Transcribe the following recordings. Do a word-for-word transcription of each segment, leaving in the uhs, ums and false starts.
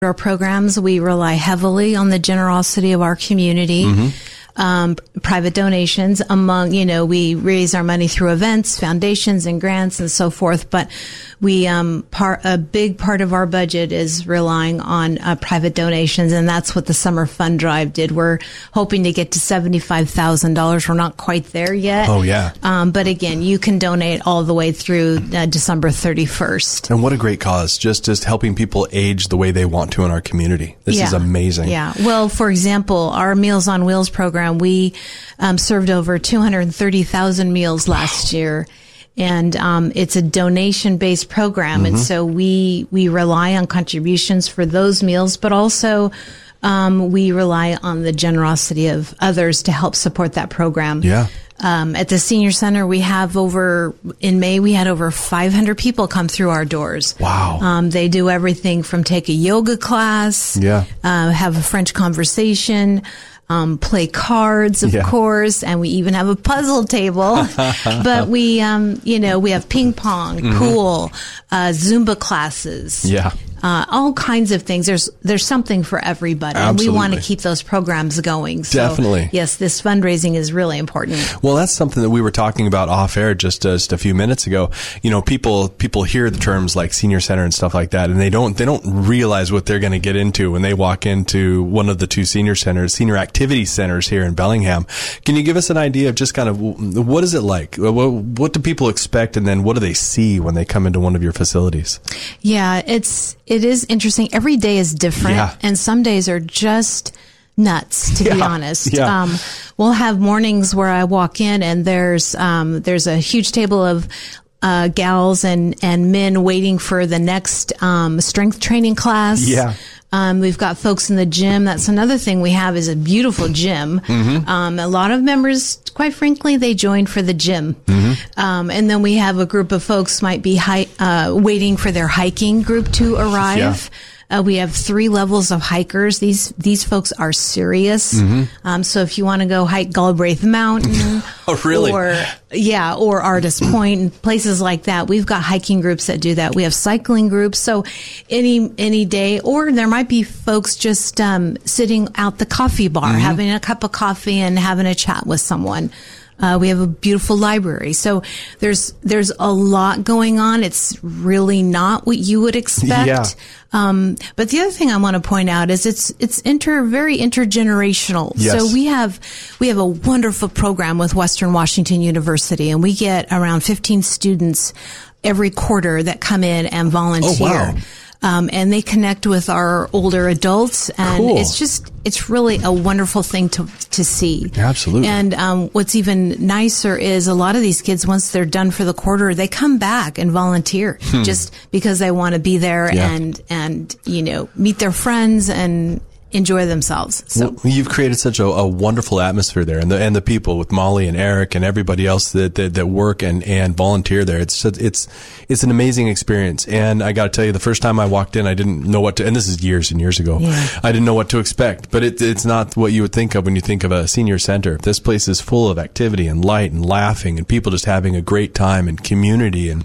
our programs, we rely heavily on the generosity of our community. Mm-hmm. Um, private donations among, you know, we raise our money through events, foundations, and grants and so forth. But we, um, part, a big part of our budget is relying on uh, private donations. And that's what the summer fund drive did. We're hoping to get to seventy-five thousand dollars. We're not quite there yet. Oh, yeah. Um, but again, you can donate all the way through uh, December thirty-first. And what a great cause. Just, just helping people age the way they want to in our community. This yeah. is amazing. Yeah. Well, for example, our Meals on Wheels program, we um, served over two hundred thirty thousand meals last wow. year. And um, it's a donation-based program. Mm-hmm. And so we we rely on contributions for those meals, but also um, we rely on the generosity of others to help support that program. Yeah. Um, at the Senior Center, we have over, in May, we had over five hundred people come through our doors. Wow. Um, they do everything from take a yoga class, yeah. uh, have a French conversation, Um, play cards, of yeah. course, and we even have a puzzle table. But we, um, you know, we have ping pong, mm-hmm. pool, uh, Zumba classes. Yeah. Uh, all kinds of things. There's there's something for everybody. Absolutely. And we want to keep those programs going. So, definitely. Yes, this fundraising is really important. Well, that's something that we were talking about off air just, uh, just a few minutes ago. You know, people people hear the terms like Senior Center and stuff like that, and they don't they don't realize what they're going to get into when they walk into one of the two senior centers, senior activity centers here in Bellingham. Can you give us an idea of just kind of what is it like? What, what do people expect, and then what do they see when they come into one of your facilities? Yeah, it's it is interesting. Every day is different, yeah. and some days are just nuts, to yeah. be honest. Yeah. Um, we'll have mornings where I walk in and there's um, there's a huge table of uh, gals and, and men waiting for the next um, strength training class. Yeah. Um, we've got folks in the gym. That's another thing we have is a beautiful gym. Mm-hmm. Um, a lot of members, quite frankly, they join for the gym. Mm-hmm. Um, and then we have a group of folks might be hi- uh, waiting for their hiking group to arrive. Yeah. Uh, we have three levels of hikers. These these folks are serious. Mm-hmm. Um, so if you want to go hike Galbraith Mountain, oh really? Or yeah, or Artist Point and places like that, we've got hiking groups that do that. We have cycling groups. So any any day, or there might be folks just um, sitting out the coffee bar, mm-hmm. having a cup of coffee and having a chat with someone. Uh, we have a beautiful library. So there's, there's a lot going on. It's really not what you would expect. Yeah. Um, but the other thing I want to point out is it's, it's inter, very intergenerational. Yes. So we have, we have a wonderful program with Western Washington University, and we get around fifteen students every quarter that come in and volunteer. Oh, wow. Um, and they connect with our older adults, and cool. it's just, it's really a wonderful thing to, to see. Absolutely. And, um, what's even nicer is a lot of these kids, once they're done for the quarter, they come back and volunteer hmm. just because they want to be there yeah. and, and, you know, meet their friends and enjoy themselves. So well, you've created such a, a wonderful atmosphere there, and the and the people with Molly and Eric and everybody else that that, that work and, and volunteer there. It's it's it's an amazing experience. And I got to tell you, the first time I walked in, I didn't know what to. And this is years and years ago. Yeah. I didn't know what to expect. But it, it's not what you would think of when you think of a senior center. This place is full of activity and light and laughing and people just having a great time and community and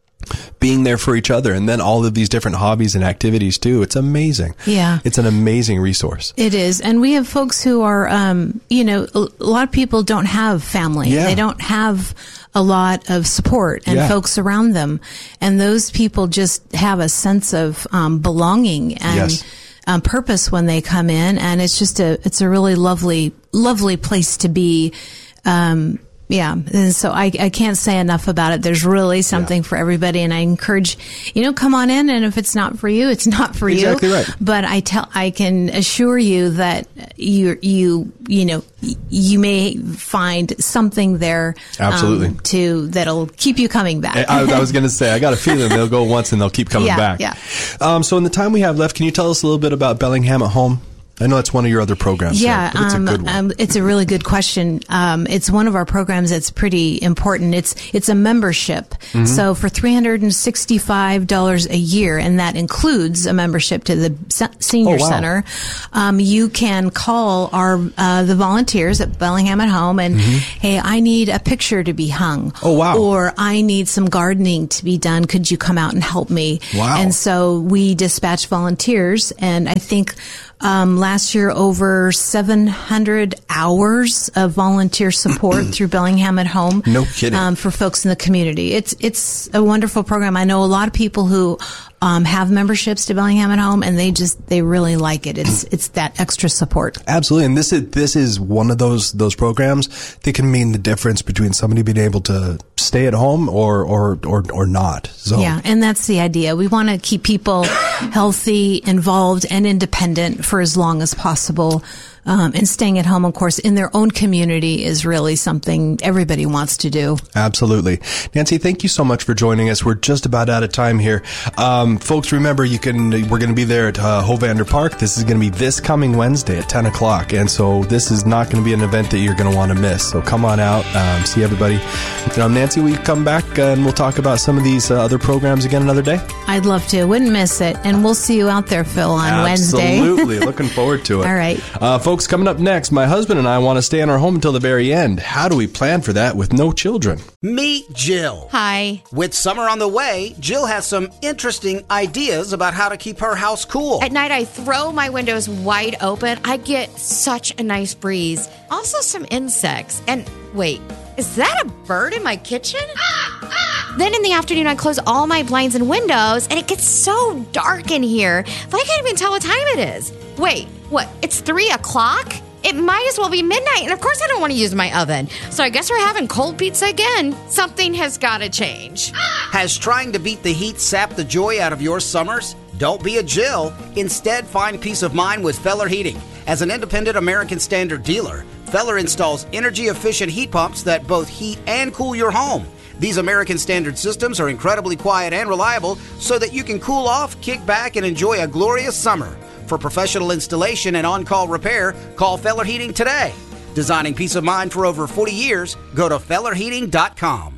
being there for each other, and then all of these different hobbies and activities too. It's amazing. Yeah. It's an amazing resource. It is. And we have folks who are, um, you know, a lot of people don't have family. Yeah. They don't have a lot of support and yeah. folks around them. And those people just have a sense of um, belonging and yes. um, purpose when they come in. And it's just a, it's a really lovely, lovely place to be. Um, Yeah. And so I, I can't say enough about it. There's really something yeah. for everybody. And I encourage, you know, come on in. And if it's not for you, it's not for exactly you. Right. But I tell, I can assure you that you, you, you know, you may find something there. Absolutely. Um, to, that'll keep you coming back. I, I was going to say, I got a feeling they'll go once and they'll keep coming yeah, back. Yeah. Um, so in the time we have left, can you tell us a little bit about Bellingham at Home? I know that's one of your other programs. Yeah, so, but it's um, a good one. Um, it's a really good question. Um, it's one of our programs that's pretty important. It's it's a membership. Mm-hmm. So for three hundred sixty-five dollars a year, and that includes a membership to the senior oh, wow. center, um, you can call our uh, the volunteers at Bellingham at Home and, mm-hmm. hey, I need a picture to be hung. Oh, wow. Or I need some gardening to be done. Could you come out and help me? Wow. And so we dispatch volunteers, and I think Um, last year, over seven hundred hours of volunteer support through Bellingham at Home. No kidding. Um, for folks in the community. It's, it's a wonderful program. I know a lot of people who, um, have memberships to Bellingham at Home, and they just, they really like it. It's, it's that extra support. Absolutely. And this is, this is one of those, those programs that can mean the difference between somebody being able to stay at home or, or, or, or not. So. Yeah. And that's the idea. We want to keep people healthy, involved, and independent for as long as possible. Um, and staying at home, of course, in their own community is really something everybody wants to do. Absolutely. Nancy, thank you so much for joining us. We're just about out of time here. Um, folks, remember, you can, we're going to be there at uh, Hovander Park. This is going to be this coming Wednesday at ten o'clock. And so this is not going to be an event that you're going to want to miss. So come on out, um, see everybody. Um, Nancy, will you come back uh, and we'll talk about some of these uh, other programs again another day? I'd love to. Wouldn't miss it. And we'll see you out there, Phil, on Absolutely. Wednesday. Absolutely. Looking forward to it. All right. Uh, folks, coming up next, my husband and I want to stay in our home until the very end. How do we plan for that with no children? Meet Jill. Hi. With summer on the way, Jill has some interesting ideas about how to keep her house cool. At night, I throw my windows wide open. I get such a nice breeze. Also, some insects. And wait, is that a bird in my kitchen? Then in the afternoon, I close all my blinds and windows, and it gets so dark in here that I can't even tell what time it is. Wait, what? It's three o'clock? It might as well be midnight, and of course I don't want to use my oven. So I guess we're having cold pizza again. Something has got to change. Has trying to beat the heat sapped the joy out of your summers? Don't be a Jill. Instead, find peace of mind with Feller Heating. As an independent American Standard dealer, Feller installs energy-efficient heat pumps that both heat and cool your home. These American Standard systems are incredibly quiet and reliable so that you can cool off, kick back, and enjoy a glorious summer. For professional installation and on-call repair, call Feller Heating today. Designing peace of mind for over forty years, go to feller heating dot com.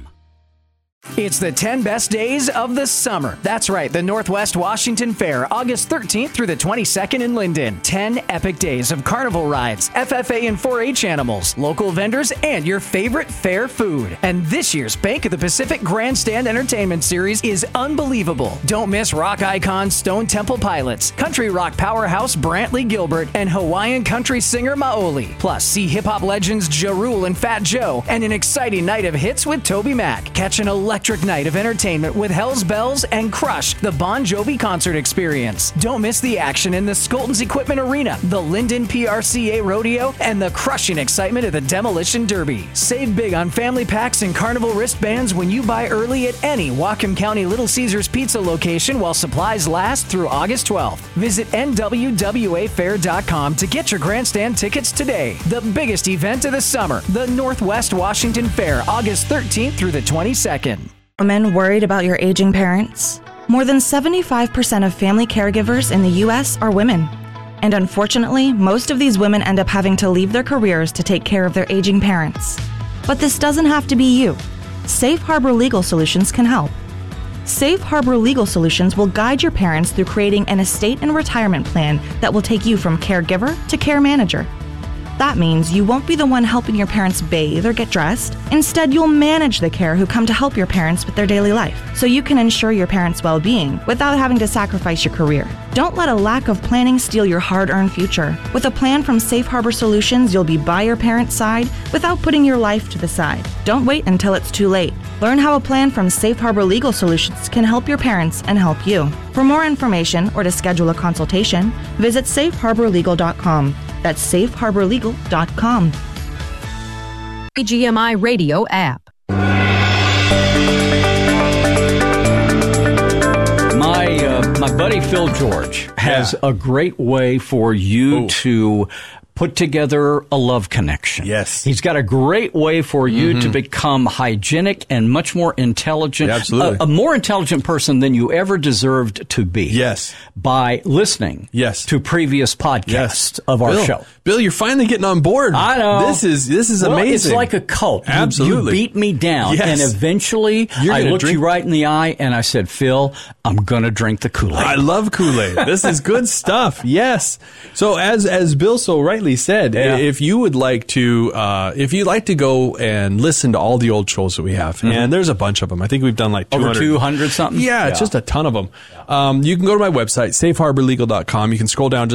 It's the ten best days of the summer. That's right, the Northwest Washington Fair, August thirteenth through the twenty-second in Linden. ten epic days of carnival rides, F F A and four H animals, local vendors, and your favorite fair food. And this year's Bank of the Pacific Grandstand Entertainment Series is unbelievable. Don't miss rock icon Stone Temple Pilots, country rock powerhouse Brantley Gilbert, and Hawaiian country singer Maoli. Plus, see hip-hop legends Ja Rule and Fat Joe, and an exciting night of hits with Toby Mac. Catch an electric night of entertainment with Hell's Bells and Crush, the Bon Jovi concert experience. Don't miss the action in the Skoltons Equipment Arena, the Linden P R C A Rodeo, and the crushing excitement of the Demolition Derby. Save big on family packs and carnival wristbands when you buy early at any Whatcom County Little Caesars Pizza location while supplies last through August twelfth. Visit N W W A fair dot com to get your grandstand tickets today. The biggest event of the summer, the Northwest Washington Fair, August thirteenth through the twenty-second. Women worried about your aging parents? More than seventy-five percent of family caregivers in the U S are women. And unfortunately, most of these women end up having to leave their careers to take care of their aging parents. But this doesn't have to be you. Safe Harbor Legal Solutions can help. Safe Harbor Legal Solutions will guide your parents through creating an estate and retirement plan that will take you from caregiver to care manager. That means you won't be the one helping your parents bathe or get dressed. Instead, you'll manage the care who come to help your parents with their daily life, so you can ensure your parents' well-being without having to sacrifice your career. Don't let a lack of planning steal your hard-earned future. With a plan from Safe Harbor Solutions, you'll be by your parents' side without putting your life to the side. Don't wait until it's too late. Learn how a plan from Safe Harbor Legal Solutions can help your parents and help you. For more information or to schedule a consultation, visit safe harbor legal dot com. That's safe harbor legal dot com. A G M I Radio app. My uh, my buddy Phil George has Yeah. a great way for you Ooh. to put together a love connection. Yes. He's got a great way for you mm-hmm. to become hygienic and much more intelligent. Yeah, absolutely. A, a more intelligent person than you ever deserved to be. Yes. By listening yes. to previous podcasts yes. of our Bill, show. Bill, you're finally getting on board. I know. This is this is well, amazing. It's like a cult. Absolutely. You, you beat me down. Yes. And eventually, I looked drink- you right in the eye and I said, Phil, I'm going to drink the Kool-Aid. I love Kool-Aid. This is good stuff. Yes. So as as Bill so rightly said, yeah. if you would like to, uh, if you'd like to go and listen to all the old shows that we have, mm-hmm. and there's a bunch of them. I think we've done like two hundred. Over two hundred something? Yeah, yeah, it's just a ton of them. Um, you can go to my website, safe harbor legal dot com. You can scroll down just